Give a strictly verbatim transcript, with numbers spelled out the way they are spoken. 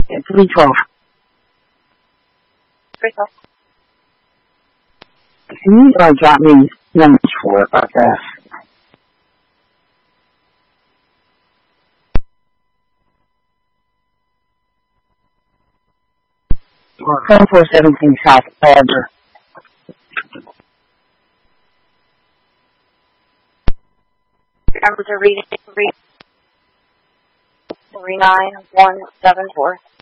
three twelve. three twelve. Can you uh, drop me numbers for it about that? twenty-four seventeen South Arbor. Remember to read it. Three nine one seven four.